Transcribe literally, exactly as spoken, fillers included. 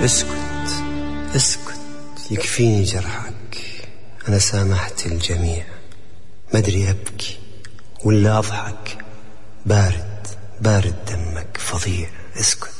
اسكت اسكت، يكفيني جرحك، أنا سامحت الجميع، مدري أبكي ولا أضحك، بارد بارد دمك فظيع. اسكت.